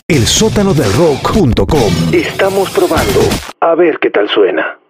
elsótanodelrock.com. Estamos probando. A ver qué tal suena.